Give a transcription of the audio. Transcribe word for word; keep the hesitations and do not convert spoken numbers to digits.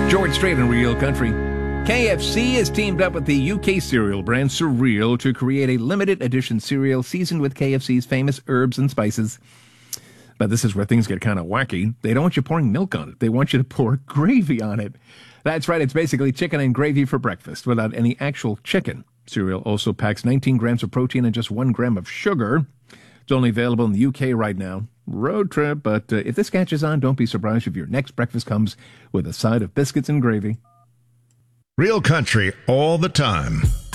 George Strait and Real Country. K F C has teamed up with the U K cereal brand Surreal to create a limited edition cereal seasoned with K F C's famous herbs and spices. But this is where things get kind of wacky. They don't want you pouring milk on it. They want you to pour gravy on it. That's right. It's basically chicken and gravy for breakfast without any actual chicken. Cereal also packs nineteen grams of protein and just one gram of sugar. It's only available in the U K right now. Road trip, but uh, if this catches on, don't be surprised if your next breakfast comes with a side of biscuits and gravy. Real Country all the time.